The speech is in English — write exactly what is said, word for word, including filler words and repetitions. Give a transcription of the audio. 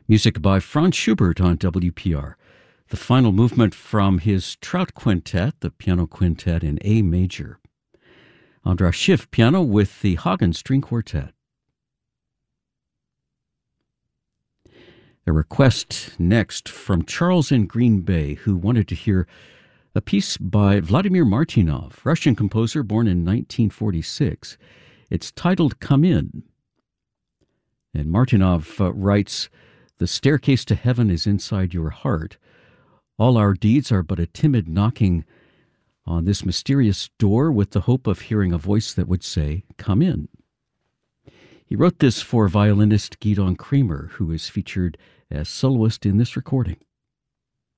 Music by Franz Schubert on W P R. The final movement from his Trout Quintet, the piano quintet in A major. Andras Schiff piano with the Hagen String Quartet. A request next from Charles in Green Bay, who wanted to hear a piece by Vladimir Martynov, Russian composer born in nineteen forty-six. It's titled Come In. And Martynov uh, writes, "The staircase to heaven is inside your heart. All our deeds are but a timid knocking on this mysterious door with the hope of hearing a voice that would say, 'Come in.'" He wrote this for violinist Gidon Kremer, who is featured as soloist in this recording.